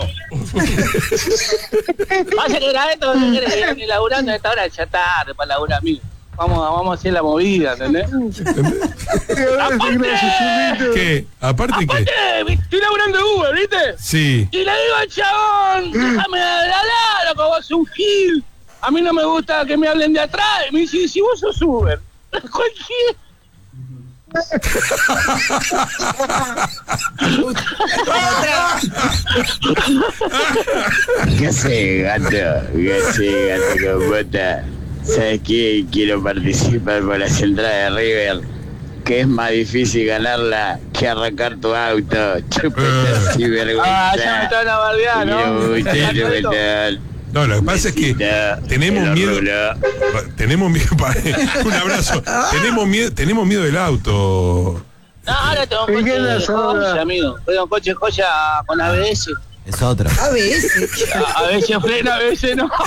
Pasa que era esto, no querés ir laburando a esta hora, ya tarde para laburar, amigo. Vamos a hacer la movida, ¿entendés? ¿Qué? ¿Aparte qué? Estoy laburando de Uber, ¿viste? Sí. Y le digo al chabón, déjame hablar, loco, vos sos un gil. A mí no me gusta que me hablen de atrás. Y me dice, si vos sos Uber, cualquier... ¿Qué hace, gato? ¿Qué hace, gato con bota? ¿Sabes qué? Quiero participar por las entradas de River, que es más difícil ganarla que arrancar tu auto. Chupeta, sin vergüenza. Ya me están a bardear, ¿no? No, lo que pasa es que tenemos miedo. Un abrazo. Tenemos miedo del auto. No, ahora tengo un coche de joya, amigo. Tengo un coche de joya con ABS. Es otro. A veces frena, a veces no.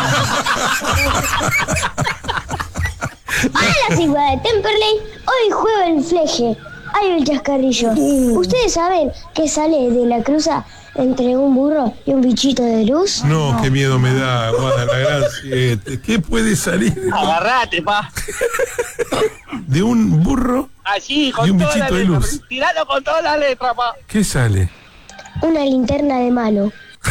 Hola, figura de Temperley. Hoy juego el fleje. Hay un chascarrillo. ¿Ustedes saben qué sale de la cruza entre un burro y un bichito de luz? No, qué miedo me da, Guada, la gran 7. ¿Qué puede salir? Agarrate, pa. De un burro Así, con y un toda la bichito de letra. luz. Tiralo con toda la letra, pa. ¿Qué sale? Una linterna de mano.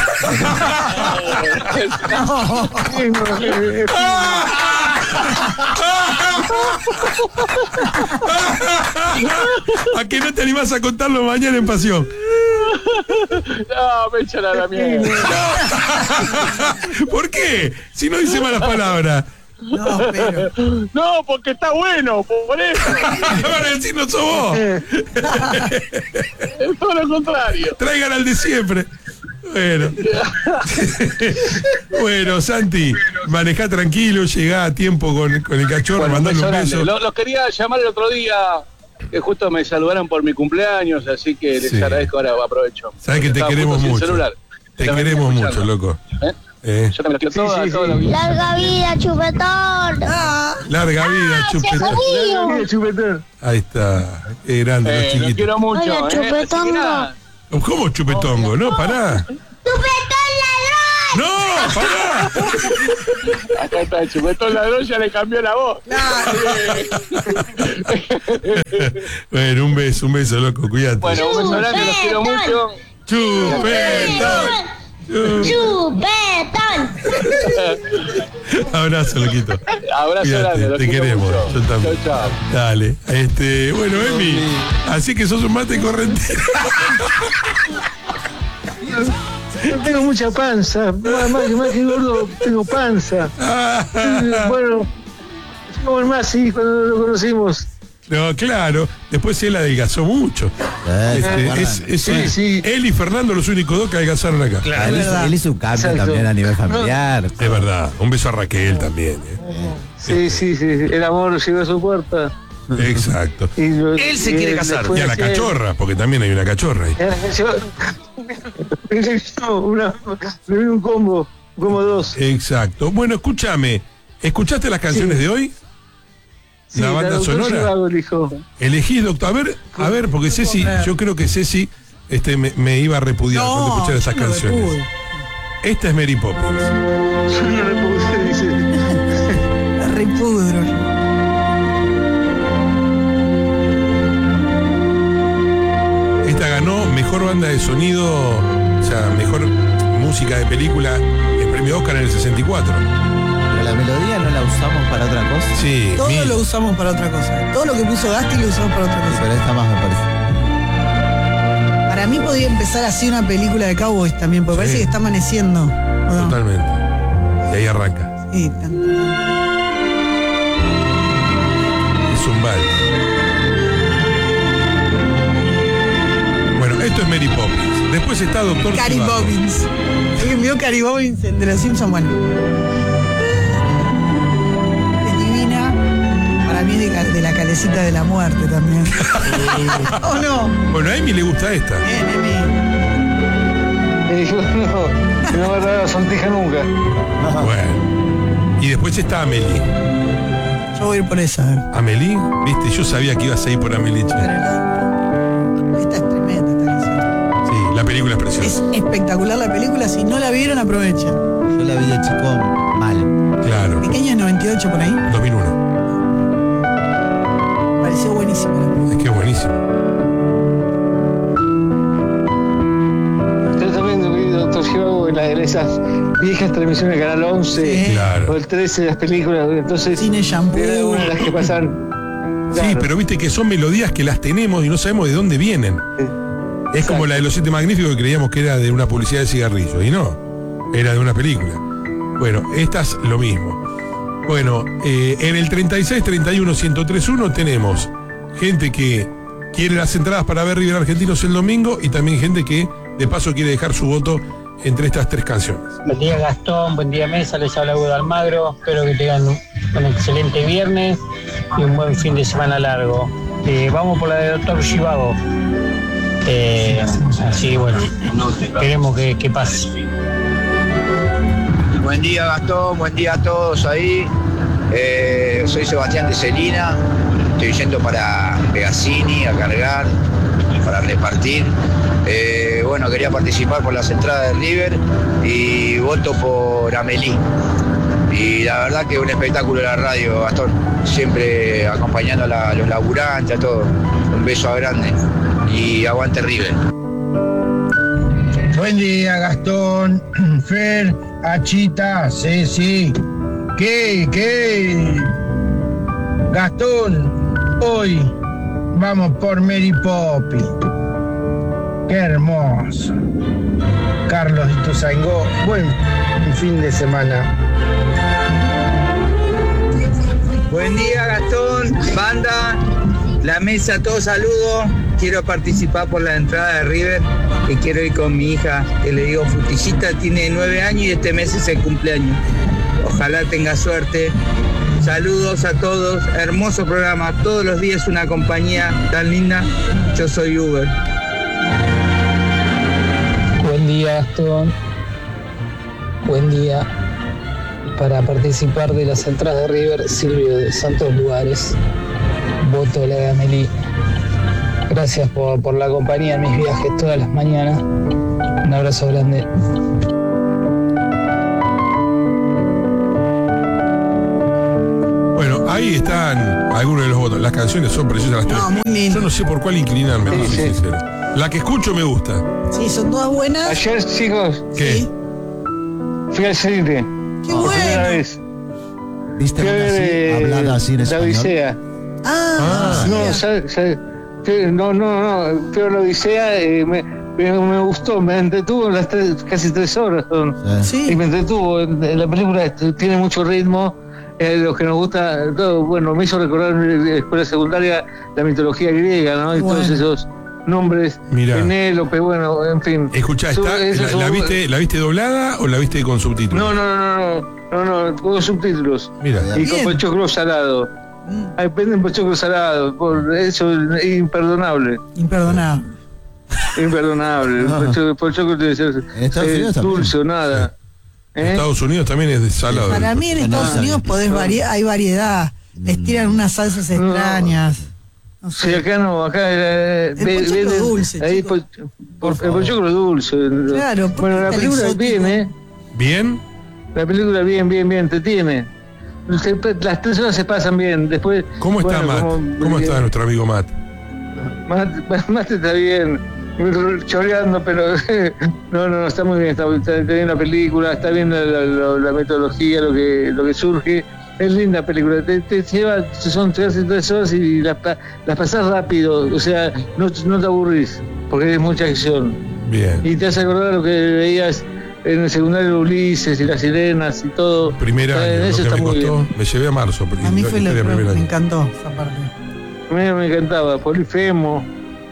¿A que no te animás a contarlo mañana en Pasión? No, me echan a la mierda. ¿Por qué? Si no dice malas palabras. No, porque está bueno, por eso. Van a decir no sos vos. Es todo lo contrario. Traigan al de siempre. Bueno. Bueno, Santi, manejá tranquilo, llegá a tiempo con el cachorro, mandale un beso. Los quería llamar el otro día, que justo me saludaron por mi cumpleaños, así que les agradezco, ahora aprovecho. Sabés que te queremos mucho. Te queremos mucho, loco. Yo también lo quiero todo lo que... Larga vida, chupetón. Larga vida, chupetón. Larga vida, chupetón. Ahí está. Qué grande, los chiquitos. Lo quiero mucho. Hola, chupetongo. ¿Cómo chupetongo? No, pará. ¡Chupetón ladrón! ¡No, pará! Acá está, el chupetón ladrón ya le cambió la voz. Bueno, un beso, loco, cuídate. Bueno, un beso grande, los quiero mucho. ¡Chupetón! ¡Chupetón! Abrazo, loquito. Abrazo grande, te queremos. mucho. Yo también. Chao. Dale. Bueno, Emi, así que sos un mate correntino. Tengo mucha panza, más que gordo, tengo panza. Bueno, como el Masi cuando lo conocimos. No, claro. Después él adelgazó mucho. Sí. Él y Fernando, los únicos dos que adelgazaron acá. Claro, él hizo un cambio también a nivel familiar. Es verdad. Un beso a Raquel también. Sí. El amor llegó a su puerta. Exacto. Él se quiere casar. Y a la cachorra, porque también hay una cachorra ahí. Un combo 2. Exacto. Bueno, escúchame. ¿Escuchaste las canciones de hoy? Sí, la banda sonora. Elegís, doctor. A ver, porque Ceci, yo creo que Ceci me iba a repudiar cuando escuchara esas canciones. Esta es Mary Poppins. Yo no repudié, dice. La repudro. Esta ganó mejor banda de sonido, o sea, mejor música de película, el premio Oscar en el 64. Pero la melodía no la usamos para otra cosa. Sí. Todo lo usamos para otra cosa. Todo lo que puso Gasti lo usamos para otra cosa. Pero esta más me parece. Para mí podía empezar así una película de Cowboys también, porque parece que está amaneciendo. ¿No? Totalmente. Y ahí arranca. Sí, es un vals. Bueno, esto es Mary Poppins. Después está Doctor Cary Bobbins. ¿Alguien vio Cary Bobbins de los Simpsons? Bueno. Es divina. Para mí de la calecita de la muerte también. ¿O no? Bueno, a Emi le gusta esta. Bien, Emi. No va a dar la sortija nunca. Bueno. Y después está Amelie. Yo voy a ir por esa. ¿Amelie? ¿Viste? Yo sabía que ibas a ir por Amelie. Esta es tremenda, esta canción. Sí, la película es preciosa. Es espectacular la película. Si no la vieron, aprovechen. Yo la vi de chico mal. Claro. Pequeña 98 por ahí. 2001. Pareció buenísima la película. Es que es buenísima. Yo también vi Doctor Givago en esas viejas transmisiones de Canal 11 claro. o el 13 de las películas. Entonces, Cine Shampoo. era una de las que pasan. Claro. Sí, pero viste que son melodías que las tenemos y no sabemos de dónde vienen. Es como la de Los Siete Magníficos, que creíamos que era de una publicidad de cigarrillos. Y no, era de una película. Bueno, estas lo mismo. Bueno, en el 36-31-1031 tenemos gente que quiere las entradas para ver River Argentinos el domingo y también gente que de paso quiere dejar su voto entre estas tres canciones. Buen día Gastón, buen día Mesa, les habla Hugo de Almagro, espero que tengan un excelente viernes y un buen fin de semana largo. Vamos por la de Doctor Givago. Así bueno, esperemos que pase. Buen día Gastón, buen día a todos ahí. Soy Sebastián de Celina, estoy yendo para Pegazzini a cargar, para repartir. Bueno, quería participar por las entradas de River y voto por Amelie. Y la verdad que es un espectáculo de la radio, Gastón, siempre acompañando a los laburantes, a todos. Un beso grande y aguante River. Buen día Gastón, Fer, Achita, Ceci. ¿Qué? Gastón, hoy vamos por Mary Poppins. Qué hermoso. Carlos Ituzaingó, buen fin de semana. Buen día Gastón, banda, la mesa, todos saludos. Quiero participar por la entrada de River. que quiero ir con mi hija, que le digo Frutillita, tiene 9 años y este mes es el cumpleaños. Ojalá tenga suerte. Saludos a todos, hermoso programa, todos los días una compañía tan linda. Yo soy Uber. Buen día, Gastón. Buen día. Para participar de las entradas de River, Silvio de Santos Lugares. Voto la de Amelie. Gracias por la compañía en mis viajes todas las mañanas. Un abrazo grande. Bueno, ahí están algunos de los votos. Las canciones son preciosas las tres. muy lindo. Yo no sé por cuál inclinarme, para ser sincero. La que escucho me gusta. Sí, son todas buenas. Ayer, chicos, ¿Qué? fui al cine. ¡Qué Por primera bueno! vez. ¿Viste Fui a una así, ver, hablada así en La español? Odisea. No, pero la Odisea me gustó, me entretuvo casi 3 horas. Y me entretuvo. La película tiene mucho ritmo. Lo que nos gusta, todo, bueno, me hizo recordar en la escuela secundaria la mitología griega, ¿no? Y todos esos nombres. Mirá. Penélope, bueno, en fin. Escuchá, ¿la viste doblada o la viste con subtítulos? No, con subtítulos. Mira. Y con pochoclo salado. Ahí venden pochoclo salado, por eso es imperdonable. Imperdonable. Pochoclo debe ser En Estados Unidos también. dulce o nada. En Estados Unidos también es de salado. Para mí en Estados Unidos hay variedad. Les tiran unas salsas extrañas. No sé. Sí, acá no, acá el pochoclo dulce, ahí chicos. el pochoclo dulce. Claro, bueno, la tan película exótico. bien, ¿Bien? La película bien, te tiene. Las 3 horas se pasan bien. Después. ¿Cómo está Matt? ¿Cómo está nuestro amigo Matt? Matt está bien, choreando, pero no, está muy bien, está bien la película, está bien la metodología, lo que surge. Es linda la película, te lleva, son 3 horas y las pasás rápido, o sea, no te aburrís, porque es mucha acción. Bien. Y te hace acordar lo que veías en el secundario Ulises y las sirenas y todo. Primer año, eso lo que está me muy costó, bien. me llevé a marzo. A mí fue lo que primer me año. encantó esa parte. A mí me encantaba, Polifemo.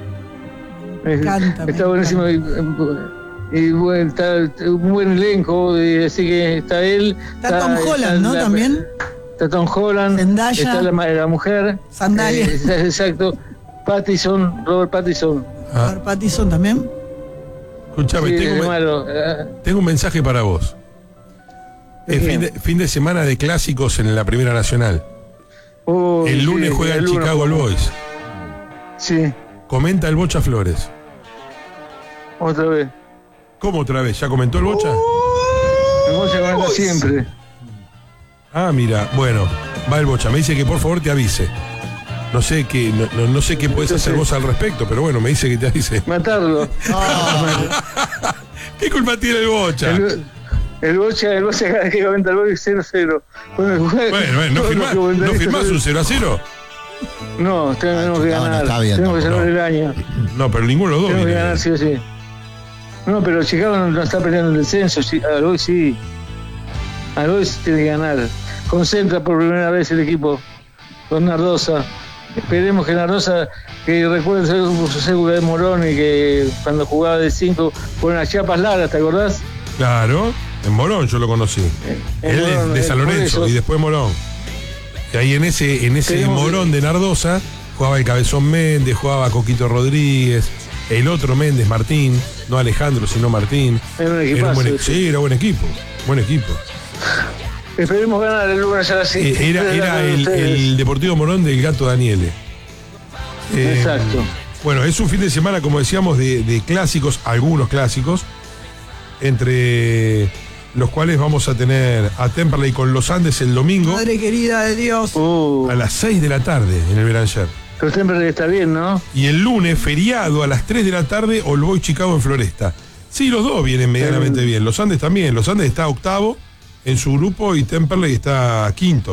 Está buenísimo. Y bueno, está un buen elenco, así que está él. Está Tom Holland, ¿no? También. Está Tom Holland. Zendaya. Está la mujer. Sandalia. Exacto. Robert Pattinson. Robert Pattinson también. Escuchame, Sí, tengo un mensaje para vos. Es fin de semana de clásicos en la Primera Nacional. El lunes juega el Chicago All Boys. Sí. Comenta el Bocha Flores. Otra vez. ¿Cómo otra vez? ¿Ya comentó el Bocha? El Bocha comenta siempre. Ah, mira, bueno, va el Bocha. Me dice que por favor te avise. No sé qué, no sé qué puedes hacer vos al respecto, pero bueno, me dice que te avise. Matarlo. ¿Qué culpa tiene el Bocha? El Bocha cada vez que comenta el Bocha 0-0. Bueno, ¿no firmás un 0-0? No, tenemos que ganar. Tenemos que salvar el año. No, pero ninguno de los dos. Tenemos que ganar sí o sí. No, pero Chicago no está peleando el descenso. Al Boys sí. Al Boys tiene que ganar. Concentra por primera vez el equipo con Nardosa. Esperemos que Nardosa, que recuerde su época de Morón y que cuando jugaba de 5 con las chapas largas, ¿te acordás? Claro, en Morón yo lo conocí. Él es de San Lorenzo y después Morón. Y ahí en ese Morón de Nardosa jugaba el Cabezón Méndez, jugaba Coquito Rodríguez, el otro Méndez, Martín, no Alejandro, sino Martín. Era un equipazo. Sí, era buen equipo. Esperemos ganar el lunes a las 5. Era el Deportivo Morón del Gato Daniele. Exacto. Bueno, es un fin de semana, como decíamos, de clásicos, algunos clásicos, entre los cuales vamos a tener a Temperley con los Andes el domingo. Madre querida de Dios. A las 6 de la tarde en el Beranger. Pero Temperley está bien, ¿no? Y el lunes, feriado, a las 3 de la tarde, All Boys Chicago en Floresta. Sí, los dos vienen medianamente bien. Los Andes también. Los Andes está octavo en su grupo y Temperley está quinto.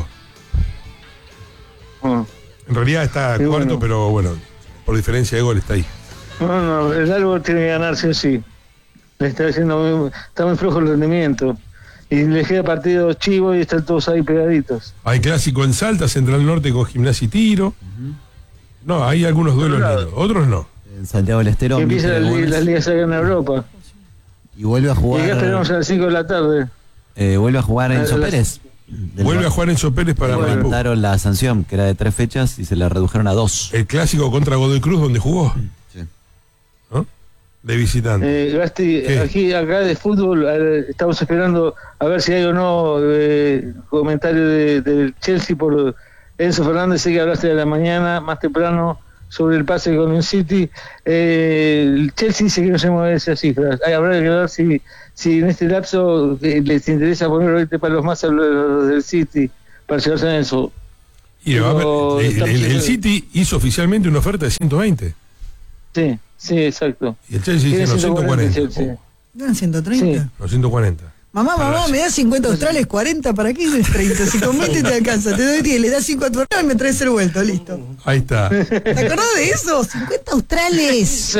En realidad está cuarto, pero bueno, por diferencia de gol está ahí. No, el Árbol tiene que ganar sí o sí. Le está muy flojo el rendimiento. Y le queda partido chivo y están todos ahí pegaditos. Hay clásico en Salta, Central Norte con Gimnasia y Tiro. No, hay algunos duelos lindos, otros no. En Santiago del Estero. Que empieza las ligas acá en Europa. Y vuelve a jugar. Y acá esperamos a las 5 de la tarde. Vuelve a jugar Enzo Pérez. Vuelve a jugar Enzo Pérez para Maipú. Levantaron la sanción, que era de 3 fechas, y se la redujeron a 2. El clásico contra Godoy Cruz, donde jugó. Sí. ¿No? De visitante. Gasti, acá de fútbol estamos esperando a ver si hay o no comentario del Chelsea por Enzo Fernández. Sé que hablaste de la mañana, más temprano, sobre el pase con el City. El Chelsea dice que no se mueve esas cifras. Habrá que ver si en este lapso les interesa poner 20 palos más a los del City para llevarse a Enzo. Y el City hizo oficialmente una oferta de 120. Sí, exacto. Y el Chelsea dice no, 140. ¿No 130? Sí. No, 140. Mamá, me das 50 australes, 40, ¿para qué es 30? Si con 20 te alcanza, te doy 10, le das 5 a tu hermano y me traes el vuelto, listo. Ahí está. ¿Te acordás de eso? 50 australes.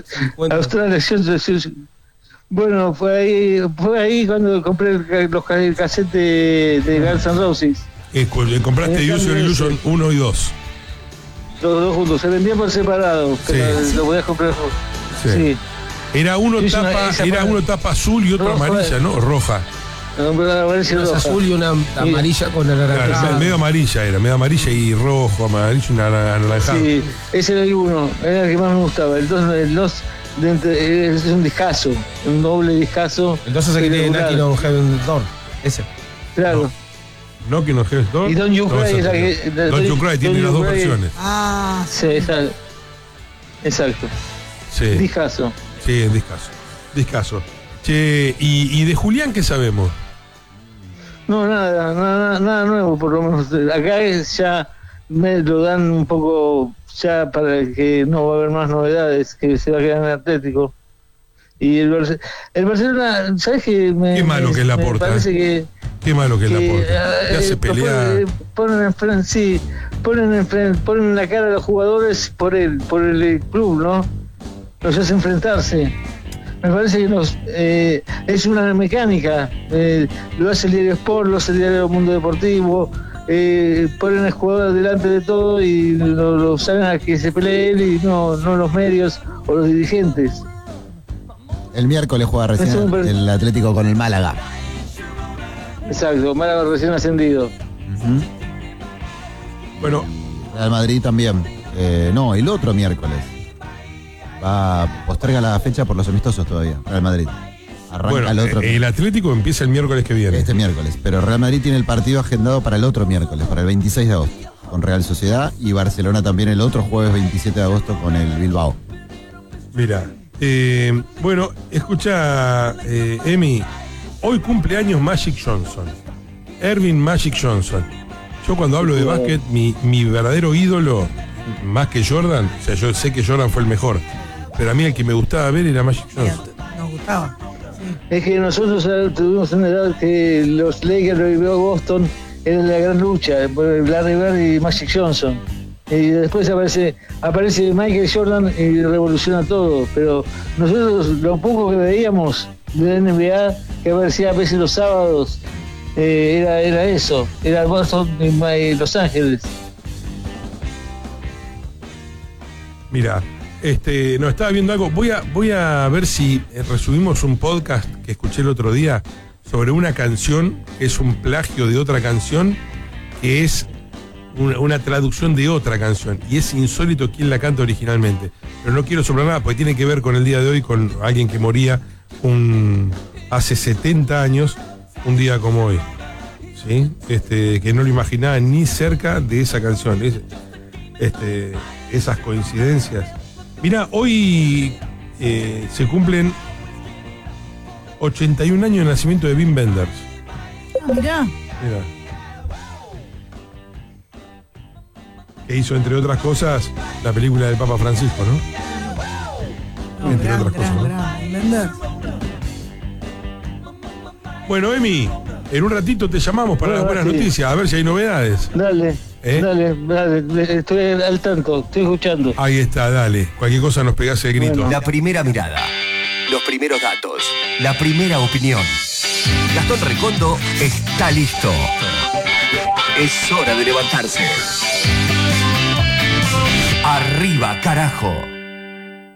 Australes, bueno, fue ahí cuando compré el cassette de Guns N' Roses. Compraste Use Your Illusion 1 y 2. Los dos juntos, se vendían por separado, pero lo podías comprar. Sí. Era uno tapa azul y otro amarilla, ¿no? Roja. Una azul y una amarilla con el naranjado. Medio amarilla y rojo, amarillo y anaranjado. Sí, ese era el uno, era el que más me gustaba. El dos es un discazo, un doble discazo. Entonces el que tiene Knockin' on Heaven's Door, ese. Claro. Knockin' on Heaven's Door. Y Don't You Cry Don't You Cry tiene las dos versiones. Sí, exacto. Sí. Discazo. Sí, discazo. Che, ¿y de Julián qué sabemos? No, nada nuevo, por lo menos. Acá ya me lo dan un poco ya para que no va a haber más novedades, que se va a quedar en el Atlético. Y el Barcelona, ¿sabes qué? Qué malo que es Laporta. Parece que qué malo que es Laporta. Que hace pelear. Ponen la cara a los jugadores por el club, ¿no? Los hace enfrentarse. Me parece que es una mecánica. Lo hace el diario Sport, lo hace el diario Mundo Deportivo. Ponen al jugador delante de todo y lo saben a que se pelee él y no los medios o los dirigentes. El miércoles juega recién el Atlético con el Málaga. Exacto, Málaga recién ascendido. Bueno, Real Madrid también. No, el otro miércoles. Posterga la fecha por los amistosos todavía, Real Madrid. Arranca el otro. El Atlético empieza el miércoles que viene. Este miércoles, pero Real Madrid tiene el partido agendado para el otro miércoles, para el 26 de agosto, con Real Sociedad, y Barcelona también el otro jueves 27 de agosto con el Bilbao. Mira, bueno, escucha, Emi, hoy cumpleaños Magic Johnson, Ervin Magic Johnson. Yo cuando hablo de básquet, mi verdadero ídolo, más que Jordan, o sea, yo sé que Jordan fue el mejor, pero a mí el que me gustaba ver era Magic Johnson. Nos gustaba. Es que nosotros tuvimos una edad que los Lakers y Boston era la gran lucha, Larry Bird y Magic Johnson. Y después aparece Michael Jordan y revoluciona todo. Pero nosotros lo poco que veíamos de NBA, que aparecía a veces los sábados, era eso, era Boston y Los Ángeles. Mira, no estaba viendo algo. Voy a ver si resumimos un podcast que escuché el otro día sobre una canción que es un plagio de otra canción, que es una traducción de otra canción, y es insólito quién la canta originalmente. Pero no quiero soplar nada porque tiene que ver con el día de hoy, con alguien que moría hace 70 años, un día como hoy, ¿sí? Que no lo imaginaba ni cerca de esa canción. Esas coincidencias. Mira, hoy se cumplen 81 años de nacimiento de Wim Wenders. Mirá. Que hizo, entre otras cosas, la película del Papa Francisco, ¿no? Entre otras cosas, ¿no? Bueno, Emi, en un ratito te llamamos para las buenas noticias, a ver si hay novedades. Dale, estoy al tanto, estoy escuchando. Ahí está, dale. Cualquier cosa nos pegás el grito. Bueno. La primera mirada, los primeros datos, la primera opinión. Gastón Recondo está listo. Es hora de levantarse. Arriba, carajo.